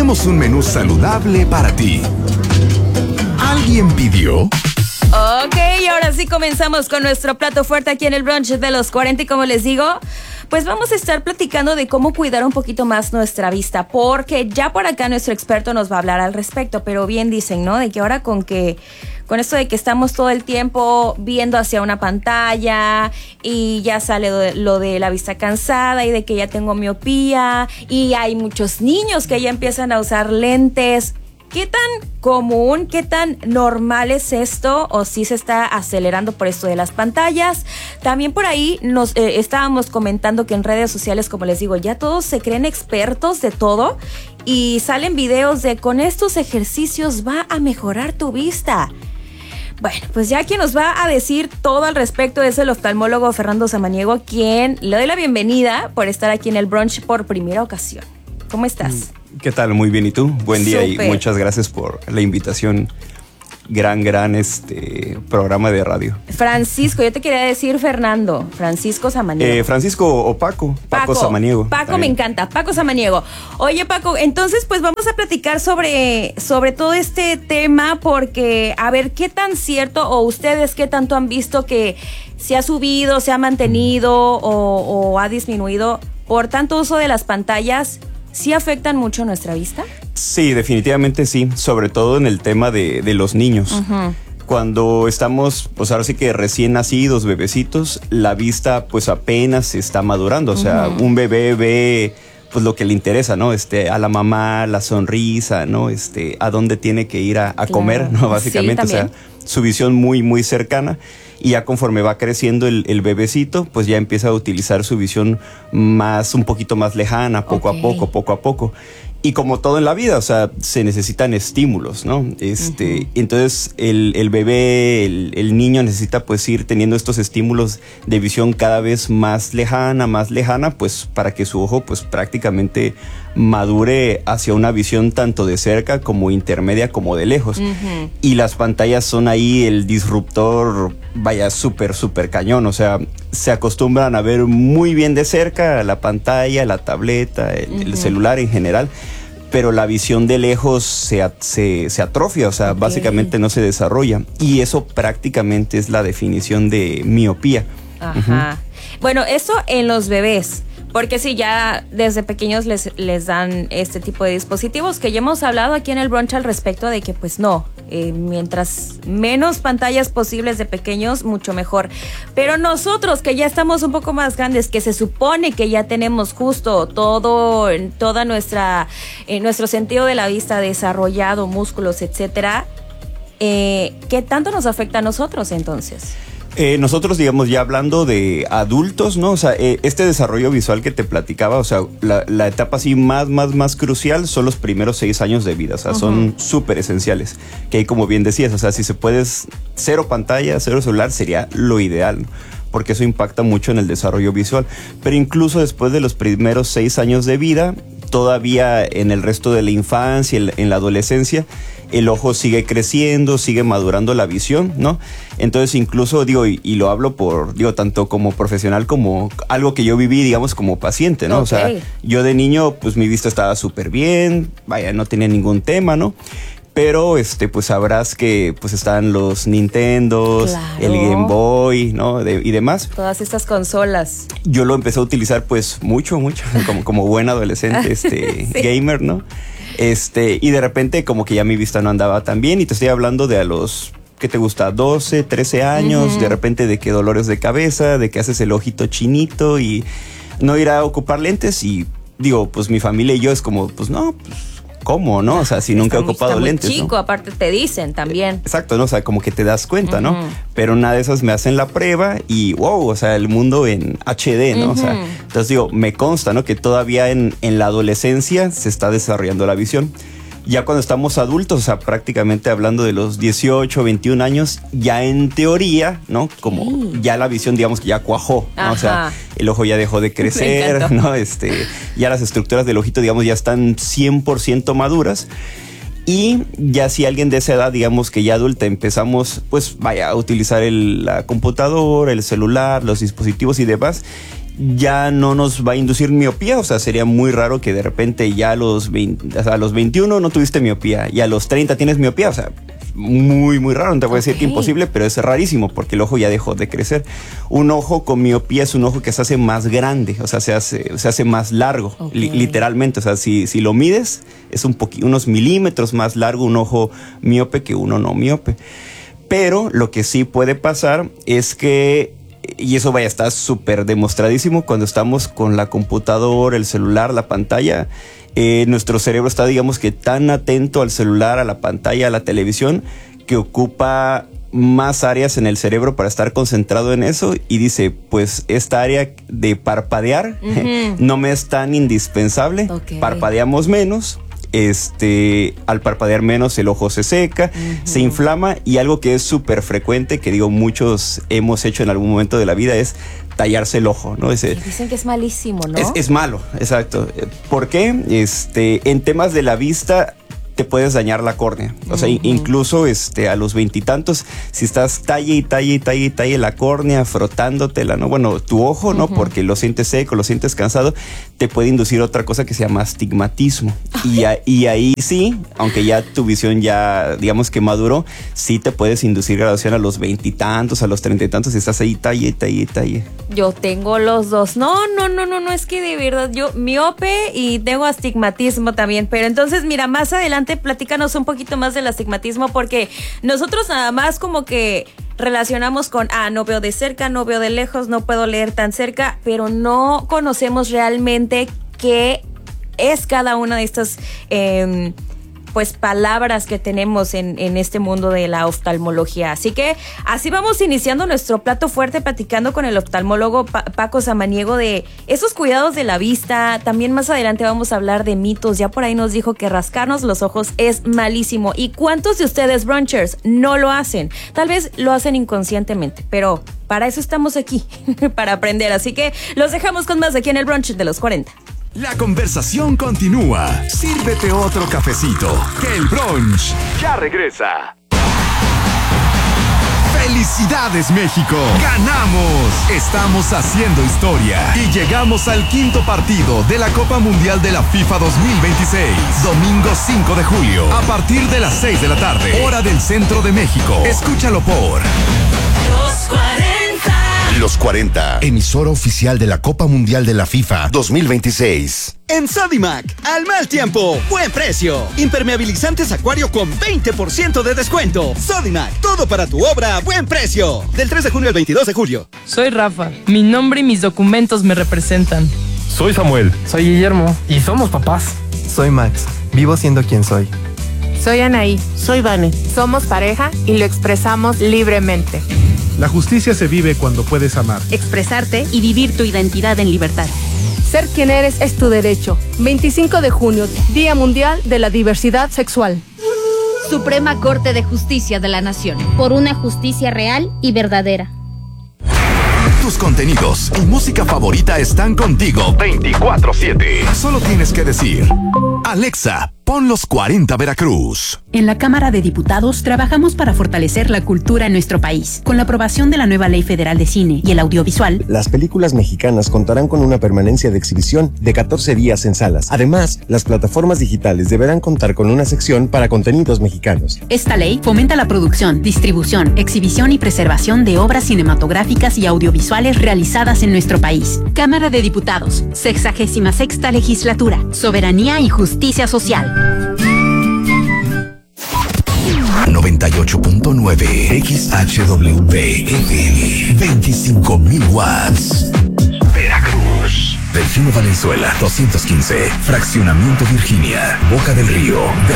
tenemos un menú saludable para ti. ¿Alguien pidió? Ok, ahora sí comenzamos con nuestro plato fuerte aquí en el brunch de los 40 y como les digo, pues vamos a estar platicando de cómo cuidar un poquito más nuestra vista, porque ya por acá nuestro experto nos va a hablar al respecto, pero bien dicen, ¿no? De que ahora con esto de que estamos todo el tiempo viendo hacia una pantalla y ya sale lo de la vista cansada y de que ya tengo miopía y hay muchos niños que ya empiezan a usar lentes. ¿Qué tan común, qué tan normal es esto? ¿O si se está acelerando por esto de las pantallas? También por ahí nos estábamos comentando que en redes sociales, como les digo, ya todos se creen expertos de todo y salen videos de con estos ejercicios va a mejorar tu vista. Bueno, pues ya quien nos va a decir todo al respecto es el oftalmólogo Fernando Samaniego, quien le doy la bienvenida por estar aquí en el brunch por primera ocasión. ¿Cómo estás? ¿Qué tal? Muy bien, ¿y tú? Buen día. Súper. Y muchas gracias por la invitación. Gran programa de radio. Francisco, yo te quería decir Fernando, Francisco Samaniego. Francisco o Paco Samaniego. Paco también. me encanta, Paco Samaniego. Oye, Paco, entonces pues vamos a platicar sobre todo este tema porque a ver qué tan cierto o ustedes qué tanto han visto que se ha subido, se ha mantenido o ha disminuido por tanto uso de las pantallas. ¿Sí afectan mucho nuestra vista? Sí, definitivamente sí, sobre todo en el tema de los niños. Uh-huh. Cuando estamos, pues ahora sí que recién nacidos, bebecitos, la vista pues apenas se está madurando. O sea, un bebé ve pues lo que le interesa, ¿no? A la mamá, la sonrisa, ¿no? A dónde tiene que ir a comer, ¿no? Básicamente, sí, o sea, su visión muy, muy cercana. Y ya conforme va creciendo el bebecito, pues ya empieza a utilizar su visión un poquito más lejana, poco a poco. Y como todo en la vida, o sea, se necesitan estímulos, ¿no? Entonces el bebé, el niño necesita pues ir teniendo estos estímulos de visión cada vez más lejana, pues para que su ojo pues prácticamente madure hacia una visión tanto de cerca como intermedia como de lejos. Uh-huh. Y las pantallas son ahí el disruptor, vaya, súper cañón. O sea, se acostumbran a ver muy bien de cerca la pantalla, la tableta, el celular en general, pero la visión de lejos se atrofia, o sea, básicamente no se desarrolla. Y eso prácticamente es la definición de miopía. Ajá. Uh-huh. Bueno, eso en los bebés. Porque sí, ya desde pequeños les dan este tipo de dispositivos que ya hemos hablado aquí en el brunch al respecto de que pues no, mientras menos pantallas posibles de pequeños, mucho mejor. Pero nosotros que ya estamos un poco más grandes, que se supone que ya tenemos justo toda nuestro sentido de la vista desarrollado, músculos, etcétera, ¿qué tanto nos afecta a nosotros entonces? Nosotros, digamos, ya hablando de adultos, ¿no? O sea, este desarrollo visual que te platicaba, o sea, la etapa así más crucial son los primeros 6 años de vida, o sea, uh-huh, son súper esenciales. Que ahí, como bien decías, o sea, si se puedes, 0 pantalla, 0 celular sería lo ideal, ¿no? Porque eso impacta mucho en el desarrollo visual. Pero incluso después de los primeros 6 años de vida, todavía en el resto de la infancia, en la adolescencia, el ojo sigue creciendo, sigue madurando la visión, ¿no? Entonces incluso, digo, y lo hablo tanto como profesional como algo que yo viví, digamos, como paciente, ¿no? Okay. O sea, yo de niño, pues mi vista estaba súper bien, vaya, no tenía ningún tema, ¿no? Pero, pues sabrás que pues están los Nintendos, claro, el Game Boy, ¿no? Y demás. Todas estas consolas. Yo lo empecé a utilizar pues mucho, como buen adolescente, sí, gamer, ¿no? Y de repente como que ya mi vista no andaba tan bien y te estoy hablando de a los, ¿qué te gusta? 12, 13 años, uh-huh, de repente de que dolores de cabeza, de que haces el ojito chinito y no ir a ocupar lentes y digo, pues mi familia y yo es como, pues no, pues ¿cómo, no? O sea, si nunca he ocupado lentes, chico, ¿no? Aparte te dicen también. Exacto, ¿no? O sea, como que te das cuenta, ¿no? Uh-huh. Pero una de esas me hacen la prueba y wow, o sea, el mundo en HD, ¿no? Uh-huh. O sea, entonces digo, me consta, ¿no? Que todavía en la adolescencia se está desarrollando la visión. Ya cuando estamos adultos, o sea, prácticamente hablando de los 18, 21 años, ya en teoría, ¿no? Como ya la visión, digamos que ya cuajó, ¿no? O sea, el ojo ya dejó de crecer, ¿no? Ya las estructuras del ojito, digamos, ya están 100% maduras. Y ya si alguien de esa edad, digamos que ya adulta, empezamos, pues vaya, a utilizar la computadora, el celular, los dispositivos y demás, ya no nos va a inducir miopía. O sea, sería muy raro que de repente ya a los 21 no tuviste miopía y a los 30 tienes miopía. O sea, muy, muy raro. No te voy a decir que imposible, pero es rarísimo porque el ojo ya dejó de crecer. Un ojo con miopía es un ojo que se hace más grande, o sea, se hace más largo, literalmente. O sea, si lo mides, es unos milímetros más largo un ojo miope que uno no miope. Pero lo que sí puede pasar es que, y eso está súper demostradísimo, cuando estamos con la computadora, el celular, la pantalla, nuestro cerebro está, digamos que, tan atento al celular, a la pantalla, a la televisión, que ocupa más áreas en el cerebro para estar concentrado en eso, y dice, pues esta área de parpadear no me es tan indispensable, parpadeamos menos. Al parpadear menos el ojo se seca, se inflama, y algo que es súper frecuente, que digo muchos hemos hecho en algún momento de la vida, es tallarse el ojo, ¿no? Dicen que es malísimo, ¿no? Es malo, exacto. ¿Por qué? En temas de la vista te puedes dañar la córnea. O sea, incluso a los 20 y tantos, si estás talle la córnea, frotándotela, ¿no? Bueno, tu ojo, ¿no? Porque lo sientes seco, lo sientes cansado, te puede inducir otra cosa que se llama astigmatismo. Y ahí sí, aunque ya tu visión ya, digamos que maduró, sí te puedes inducir graduación a los 20 y tantos, a los 30 y tantos, si estás ahí talle. Yo tengo los dos. No, es que de verdad, yo miope y tengo astigmatismo también. Pero entonces, mira, más adelante platícanos un poquito más del astigmatismo, porque nosotros nada más como que relacionamos con, no veo de cerca, no veo de lejos, no puedo leer tan cerca, pero no conocemos realmente qué es cada una de estas pues palabras que tenemos en este mundo de la oftalmología. Así que así vamos iniciando nuestro plato fuerte, platicando con el oftalmólogo Paco Samaniego de esos cuidados de la vista. También más adelante vamos a hablar de mitos. Ya por ahí nos dijo que rascarnos los ojos es malísimo. ¿Y cuántos de ustedes, brunchers, no lo hacen? Tal vez lo hacen inconscientemente, pero para eso estamos aquí, para aprender. Así que los dejamos con más aquí en el brunch de los 40. La conversación continúa. Sírvete otro cafecito, que el brunch ya regresa. ¡Felicidades, México! ¡Ganamos! Estamos haciendo historia y llegamos al 5º partido de la Copa Mundial de la FIFA 2026. Domingo 5 de julio, a partir de las 6 de la tarde, hora del centro de México. Escúchalo por Los 40. Los 40, emisora oficial de la Copa Mundial de la FIFA 2026. En Sodimac, al mal tiempo, buen precio. Impermeabilizantes Acuario con 20% de descuento. Sodimac, todo para tu obra a buen precio. Del 3 de junio al 22 de julio. Soy Rafa. Mi nombre y mis documentos me representan. Soy Samuel. Soy Guillermo. Y somos papás. Soy Max. Vivo siendo quien soy. Soy Anaí. Soy Vane. Somos pareja y lo expresamos libremente. La justicia se vive cuando puedes amar, expresarte y vivir tu identidad en libertad. Ser quien eres es tu derecho. 25 de junio, Día Mundial de la Diversidad Sexual. Suprema Corte de Justicia de la Nación. Por una justicia real y verdadera. Tus contenidos y música favorita están contigo 24/7. Solo tienes que decir: Alexa, pon los 40 Veracruz. En la Cámara de Diputados trabajamos para fortalecer la cultura en nuestro país. Con la aprobación de la nueva Ley Federal de Cine y el Audiovisual, las películas mexicanas contarán con una permanencia de exhibición de 14 días en salas. Además, las plataformas digitales deberán contar con una sección para contenidos mexicanos. Esta ley fomenta la producción, distribución, exhibición y preservación de obras cinematográficas y audiovisuales realizadas en nuestro país. Cámara de Diputados, 66ª Legislatura, Soberanía y Justicia Social. 98.9 XHWV FM, 25,000 watts. Veracruz. Delfino Valenzuela, 215. Fraccionamiento Virginia, Boca del Río.